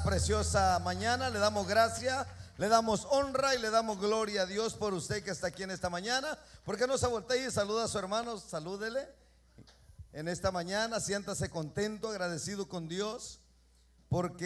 preciosa mañana. Le damos gracias, le damos honra y le damos gloria a Dios por usted que está aquí en esta mañana. ¿Por qué no se voltea y saluda a su hermano? Salúdele en esta mañana, siéntase contento, agradecido con Dios, porque